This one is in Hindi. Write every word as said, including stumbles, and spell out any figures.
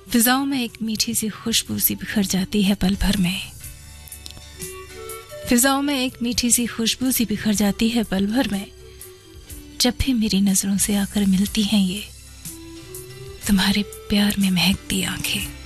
फिजाओं में एक मीठी सी खुशबू सी बिखर जाती है पल भर में, फिजाओं में एक मीठी सी खुशबू सी बिखर जाती है पल भर में। जब भी मेरी नजरों से आकर मिलती हैं ये तुम्हारे प्यार में महकती आंखें।